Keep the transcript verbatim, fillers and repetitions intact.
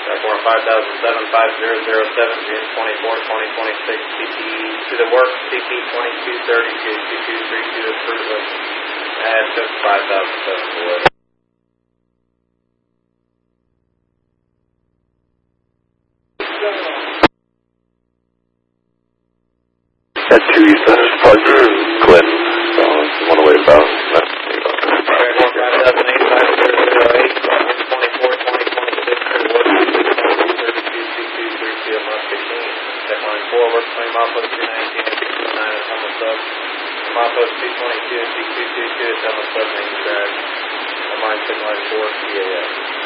Platform five thousand seven, five zero zero seven, June twenty-fourth, twenty twenty-six, C P to the work, C P twenty-two thirty-two, two two three two approval. And just five thousand seven below. At two East Center, Parker and Clinton. So if you want to wait about, that's me. Platform five thousand eight, five zero zero eight, June twenty-fourth, twenty twenty-six, to the work, C P twenty-two thirty-two, two two three two, Mach fifteen. Check line four, work twenty, Mach two nineteen, six two nine, at Thomas Sub. Mach two twenty-two, C two two two, at Thomas Sub, main track. Line check line four, C A S.